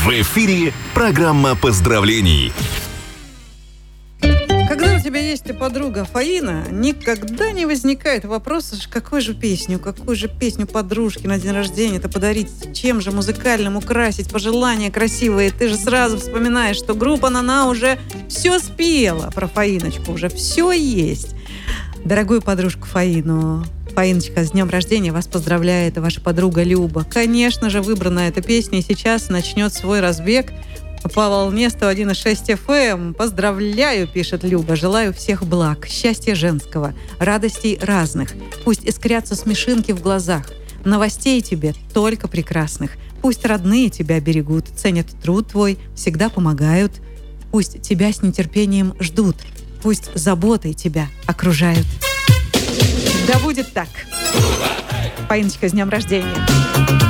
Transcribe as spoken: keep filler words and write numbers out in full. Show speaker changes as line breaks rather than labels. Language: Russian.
В эфире программа поздравлений.
Когда у тебя есть подруга Фаина, никогда не возникает вопроса, какую же песню, какую же песню подружке на день рождения-то подарить, чем же музыкальным украсить, пожелания красивые. Ты же сразу вспоминаешь, что группа «Нана» уже все спела про Фаиночку, уже все есть. Дорогую подружку Фаину, Фаиночка, с днем рождения вас поздравляет ваша подруга Люба. Конечно же, выбрана эта песня, и сейчас начнет свой разбег по волне сто один и шесть эф эм. Поздравляю, пишет Люба. Желаю всех благ, счастья женского, радостей разных. Пусть искрятся смешинки в глазах. Новостей тебе только прекрасных. Пусть родные тебя берегут, ценят труд твой, всегда помогают. Пусть тебя с нетерпением ждут. Пусть заботой тебя окружают. Да будет так. Фаиночка, с днем рождения.